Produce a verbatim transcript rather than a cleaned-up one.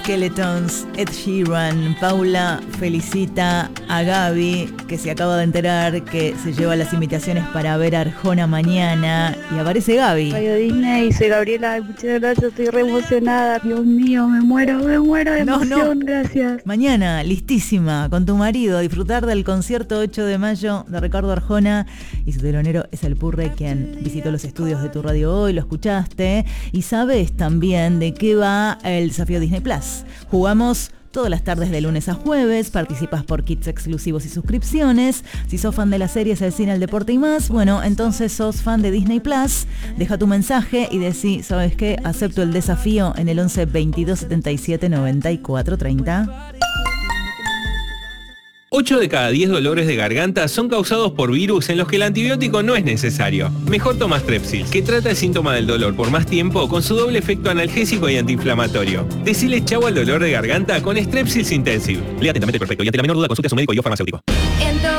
Skeletons, Ed Sheeran. Paula felicita a Gaby, que se acaba de enterar que se lleva las invitaciones para ver a Arjona mañana. Y aparece Gaby. Radio Disney, soy Gabriela, muchas gracias, estoy re emocionada. Dios mío, me muero, me muero de No, emoción, no. gracias. Mañana, listísima, con tu marido, a disfrutar del concierto ocho de mayo de Ricardo Arjona. Y su telonero es el Purre, quien visitó los estudios de tu radio hoy, lo escuchaste. Y sabes también de qué va el desafío Disney Plus. Jugamos todas las tardes de lunes a jueves, participas por kits exclusivos y suscripciones. Si sos fan de las series, el cine, el deporte y más, bueno, entonces sos fan de Disney Plus. Deja tu mensaje y decí, ¿sabes qué? Acepto el desafío en el once veintidós setenta y siete noventa y cuatro treinta. ocho de cada diez dolores de garganta son causados por virus en los que el antibiótico no es necesario. Mejor toma Strepsils, que trata el síntoma del dolor por más tiempo con su doble efecto analgésico y antiinflamatorio. Decile chau al dolor de garganta con Strepsils Intensive. Lea atentamente el prospecto y ante la menor duda consulte a su médico y o farmacéutico.